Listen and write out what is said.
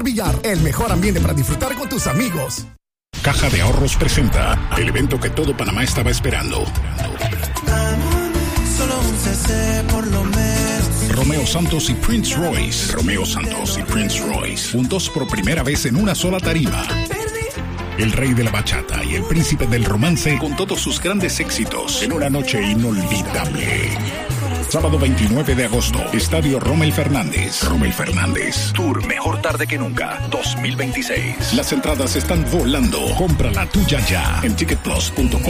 Villar, el mejor ambiente para disfrutar con tus amigos. Caja de Ahorros presenta el evento que todo Panamá estaba esperando. Solo un CC por lo menos. Romeo Santos y Prince Royce. Romeo Santos y Prince Royce, juntos por primera vez en una sola tarima. El rey de la bachata y el príncipe del romance con todos sus grandes éxitos en una noche inolvidable. Sábado 29 de agosto, Estadio Rommel Fernández. Rommel Fernández. Tour Mejor Tarde que Nunca 2026. Las entradas están volando. Compra la tuya ya en ticketplus.com.